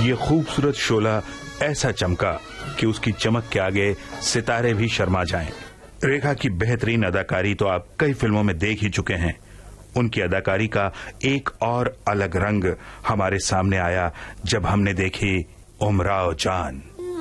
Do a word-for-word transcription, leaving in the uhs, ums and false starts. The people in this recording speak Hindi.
ये खूबसूरत शोला ऐसा चमका कि उसकी चमक के आगे सितारे भी शर्मा जाएं। रेखा की बेहतरीन अदाकारी तो आप कई फिल्मों में देख ही चुके हैं। उनकी अदाकारी का एक और अलग रंग हमारे सामने आया जब हमने देखी उमराव जान।